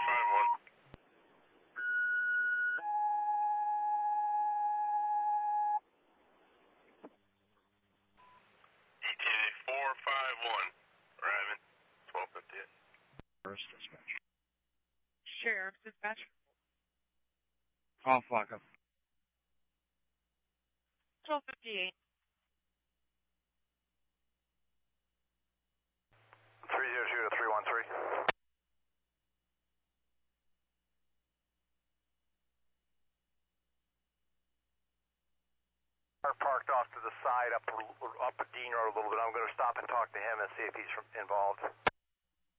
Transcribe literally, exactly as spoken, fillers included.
five one. E T A four five one. Arriving. twelve fifty-eight. First dispatch. Sheriff dispatch. Off lockup. twelve fifty-eight. three zero zero three one three. Car parked off to the side up up Dean Road a little bit. I'm going to stop and talk to him and see if he's involved.